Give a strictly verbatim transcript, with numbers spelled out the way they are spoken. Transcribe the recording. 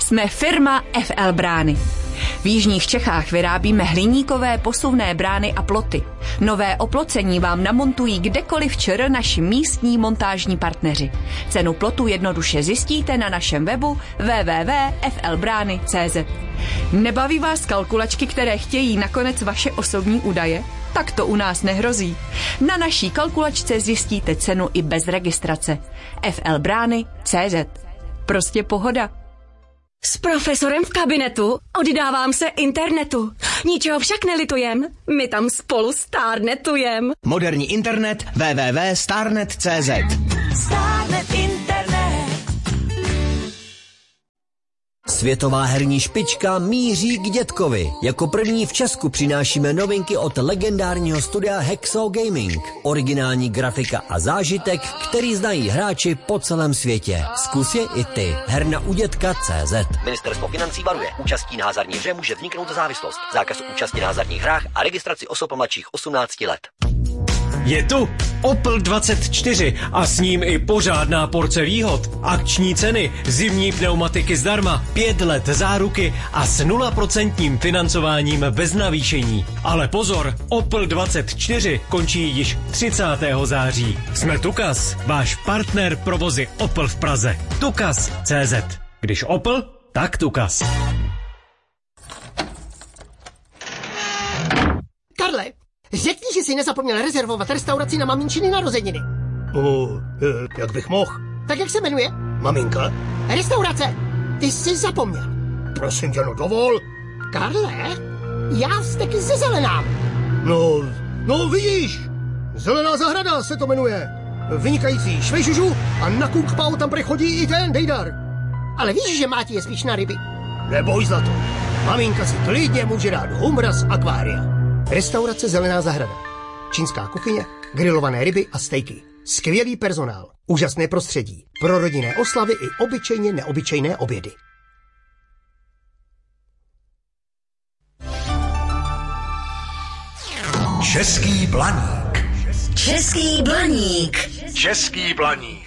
Jsme firma F L Brány. V jižních Čechách vyrábíme hliníkové posuvné brány a ploty. Nové oplocení vám namontují kdekoliv ČR naši místní montážní partneři. Cenu plotu jednoduše zjistíte na našem webu w w w tečka f l brány tečka c z. Nebaví vás kalkulačky, které chtějí nakonec vaše osobní údaje? Tak to u nás nehrozí. Na naší kalkulačce zjistíte cenu i bez registrace. f l brány tečka c z. Prostě pohoda. S profesorem v kabinetu oddávám se internetu. Ničeho však nelitujem, my tam spolu stárnetujem. Moderní internet w w w tečka starnet tečka c z. Starnet internet. Světová herní špička míří k dětkovi. Jako první v Česku přinášíme novinky od legendárního studia Hexo Gaming. Originální grafika a zážitek, který znají hráči po celém světě. Zkus je i ty. Herna u dětka tečka c z. Ministerstvo financí varuje. Účastí na hazardní hře může vzniknout závislost. Zákaz účasti na hazardních hrách a registraci osob mladších osmnácti let. Je tu Opel dvacet čtyři a s ním i pořádná porce výhod. Akční ceny, zimní pneumatiky zdarma, pět let záruky a s nula procent financováním bez navýšení. Ale pozor, Opel dvacet čtyři končí již třicátého září. Jsme Tukas, váš partner provozy Opel v Praze. Tukas tečka c z. Když Opel, tak Tukas. Karle, řekni, že jsi nezapomněl rezervovat restauraci na maminčiny narozeniny. O, jak bych mohl? Tak jak se jmenuje? Maminka? Restaurace. Ty jsi zapomněl. Prosím tě, no dovol. Karle, já steky ze Zelenám. No, no vidíš. Zelená zahrada se to jmenuje. Vynikající švejžužu a na Kung Pao tam prechodí i ten Dejdar. Ale víš, že Máti je spíš na ryby. Neboj za to. Maminka si klidně může dát humra z akvária. Restaurace Zelená zahrada. Čínská kuchyně, grilované ryby a stejky. Skvělý personál, úžasné prostředí. Pro rodinné oslavy i obyčejně neobyčejné obědy. Český blaník. Český blaník. Český blaník.